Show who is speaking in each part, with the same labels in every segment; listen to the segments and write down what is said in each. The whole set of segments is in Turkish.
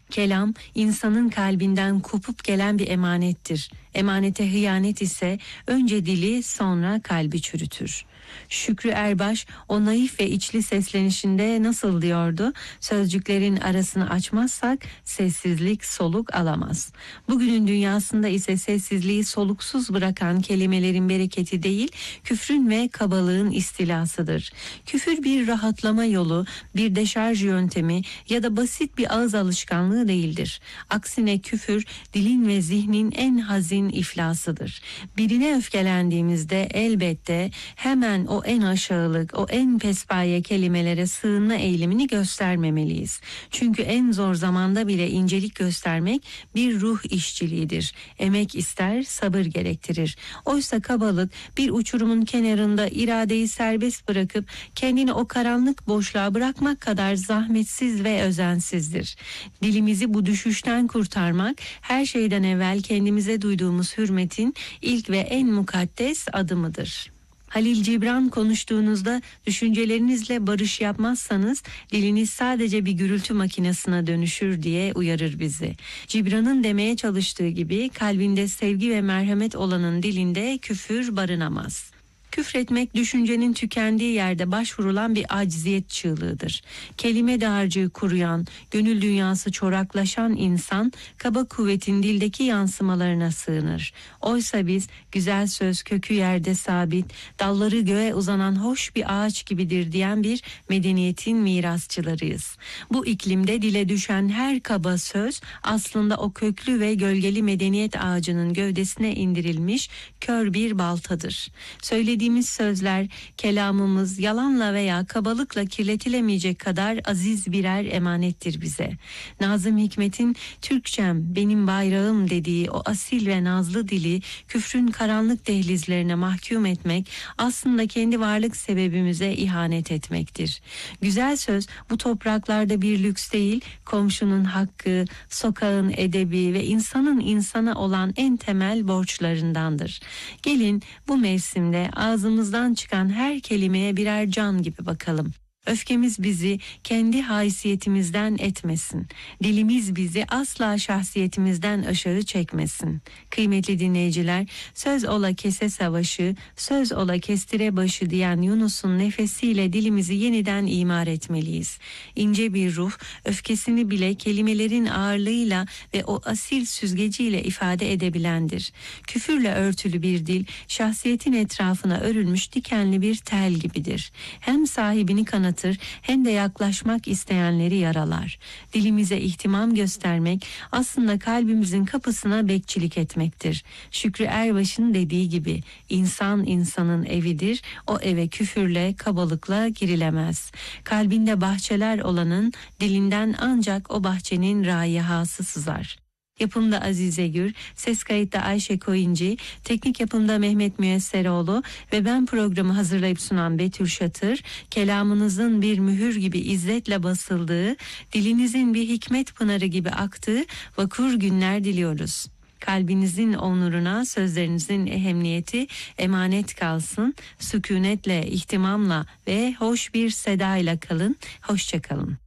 Speaker 1: Kelam, insanın kalbinden kopup gelen bir emanettir. Emanete hıyanet ise önce dili sonra kalbi çürütür. Şükrü Erbaş o naif ve içli seslenişinde nasıl diyordu? Sözcüklerin arasını açmazsak sessizlik soluk alamaz. Bugünün dünyasında ise sessizliği soluksuz bırakan kelimelerin bereketi değil, küfrün ve kabalığın istilasıdır. Küfür bir rahatlama yolu, bir deşarj yöntemi ya da basit bir ağız alışkanlığı değildir. Aksine küfür dilin ve zihnin en hazin iflasıdır. Birine öfkelendiğimizde elbette hemen o en aşağılık, o en pespaye kelimelere sığınma eğilimini göstermemeliyiz. Çünkü en zor zamanda bile incelik göstermek bir ruh işçiliğidir. Emek ister, sabır gerektirir. Oysa kabalık bir uçurumun kenarında iradeyi serbest bırakıp kendini o karanlık boşluğa bırakmak kadar zahmetsiz ve özensizdir. Dilimizi bu düşüşten kurtarmak her şeyden evvel kendimize duyduğumuz hürmetin ilk ve en mukaddes adımıdır. Halil Cibran konuştuğunuzda düşüncelerinizle barış yapmazsanız diliniz sadece bir gürültü makinesine dönüşür diye uyarır bizi. Cibran'ın demeye çalıştığı gibi kalbinde sevgi ve merhamet olanın dilinde küfür barınamaz. Küfretmek düşüncenin tükendiği yerde başvurulan bir acziyet çığlığıdır. Kelime dağarcığı kuruyan, gönül dünyası çoraklaşan insan kaba kuvvetin dildeki yansımalarına sığınır. Oysa biz güzel söz kökü yerde sabit, dalları göğe uzanan hoş bir ağaç gibidir diyen bir medeniyetin mirasçılarıyız. Bu iklimde dile düşen her kaba söz aslında o köklü ve gölgeli medeniyet ağacının gövdesine indirilmiş kör bir baltadır. Söylediğimiz sözler, kelamımız yalanla veya kabalıkla kirletilemeyecek kadar aziz birer emanettir bize. Nazım Hikmet'in Türkçem benim bayrağım dediği o asil ve nazlı dili küfrün karanlık dehlizlerine mahkum etmek aslında kendi varlık sebebimize ihanet etmektir. Güzel söz bu topraklarda bir lüks değil, komşunun hakkı, sokağın edebi ve insanın insana olan en temel borçlarındandır. Gelin bu mevsimde ağzımızdan çıkan her kelimeye birer can gibi bakalım. Öfkemiz bizi kendi haysiyetimizden etmesin. Dilimiz bizi asla şahsiyetimizden aşağı çekmesin. Kıymetli dinleyiciler, söz ola kese savaşı, söz ola kestire başı diyen Yunus'un nefesiyle dilimizi yeniden imar etmeliyiz. İnce bir ruh, öfkesini bile kelimelerin ağırlığıyla ve o asil süzgeciyle ifade edebilendir. Küfürle örtülü bir dil, şahsiyetin etrafına örülmüş dikenli bir tel gibidir. Hem sahibini kanatır, hem de yaklaşmak isteyenleri yaralar. Dilimize ihtimam göstermek aslında kalbimizin kapısına bekçilik etmektir. Şükrü Erbaş'ın dediği gibi insan insanın evidir, o eve küfürle, kabalıkla girilemez. Kalbinde bahçeler olanın dilinden ancak o bahçenin raihası sızar. Yapımda Azize Gür, ses kayıtta Ayşe Koyuncu, teknik yapımda Mehmet Müyesseroğlu ve ben programı hazırlayıp sunan Betül Şatır, kelamınızın bir mühür gibi izzetle basıldığı, dilinizin bir hikmet pınarı gibi aktığı vakur günler diliyoruz. Kalbinizin onuruna sözlerinizin ehemmiyeti emanet kalsın, sükunetle, ihtimamla ve hoş bir sedayla kalın, hoşça kalın.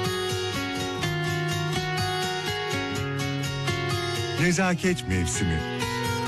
Speaker 2: Nezaket mevsimi.